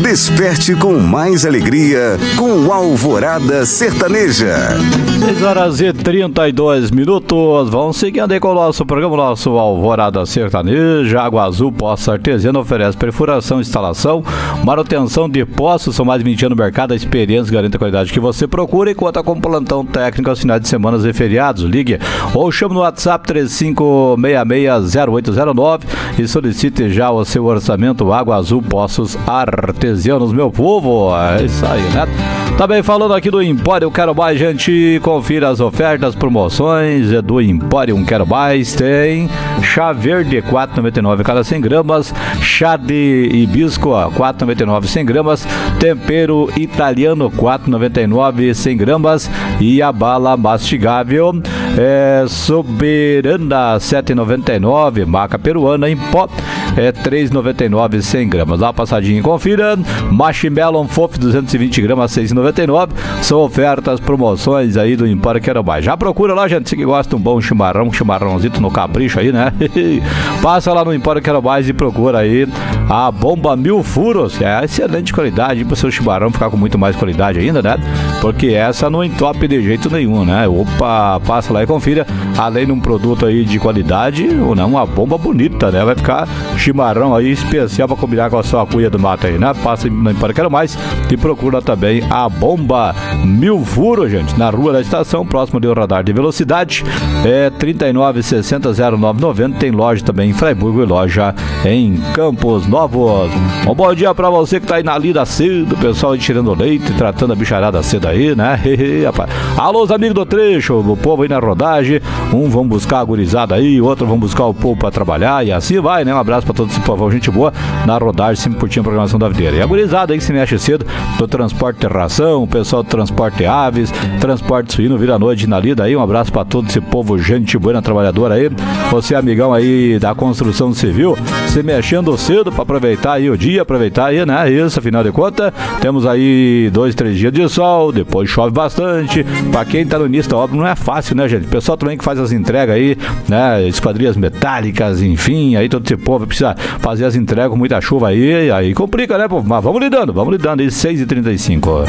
Desperte com mais alegria com Alvorada Sertaneja. 6h32. Vamos seguindo aí com o nosso programa, nosso Alvorada Sertaneja. Água Azul Poços Artesiano oferece perfuração, instalação, manutenção de poços. São mais de 20 anos no mercado. A experiência garante a qualidade que você procura e conta com plantão técnico aos finais de semana e feriados. Ligue ou chame no WhatsApp 35660809 e solicite já o seu orçamento. Água Azul Poços Artesianos, meu povo. É isso aí, né? Também falando aqui do Empório Quero Mais, gente, confira as ofertas, promoções do Empório Quero Mais. Tem chá verde 4,99 cada 100 gramas, chá de hibisco 4,99 100 gramas, tempero italiano 4,99 100 gramas e a bala mastigável Soberana 7,99, maca peruana em pó 3,99 100 gramas. Dá uma passadinha e confira. Marshmallow Fofo 220 gramas 6,99. São ofertas, promoções aí do Empório Quero Mais. Já procura lá, gente, se que gosta de um bom chimarrãozito no capricho aí, né? Passa lá no Empório Quero Mais e procura aí a bomba 1000 furos. É excelente qualidade para o seu chimarrão ficar com muito mais qualidade ainda, né? Porque essa não entope de jeito nenhum, né? Opa, passa lá e confira. Além de um produto aí de qualidade, ou não, uma bomba bonita, né? Vai ficar chimarrão aí especial para combinar com a sua cuia do mato aí, né? Passa no Empório Quero Mais e procura também a bomba 1000 furos, gente, na Rua da Estação, próximo do radar de velocidade, 39600990. Tem loja também em Fraiburgo e loja em Campos Novos. Um bom dia pra você que tá aí na lida cedo, pessoal aí tirando leite, tratando a bicharada cedo aí, né? Rapaz. Alô, os amigos do trecho, o povo aí na rodagem, um vão buscar a gurizada aí, outro vão buscar o povo pra trabalhar e assim vai, né? Um abraço pra todo esse povão, gente boa, na rodagem, sempre curtindo a programação da videira. E a gurizada aí que se mexe cedo, do transporte de ração, o pessoal do transporte de aves, transporte suíno, vira noite na lida aí, um abraço pra todo esse povo, gente boa, trabalhadora aí, você amigão aí da construção civil, se mexendo cedo pra aproveitar aí o dia, aproveitar aí, né? Isso, afinal de contas, temos aí 2, 3 dias de sol, depois chove bastante, pra quem tá no início da obra não é fácil, né, gente? O pessoal também que faz as entregas aí, né? Esquadrias metálicas, enfim, aí todo esse povo precisa fazer as entregas com muita chuva aí complica, né, povo? Mas vamos lidando aí, 6h35.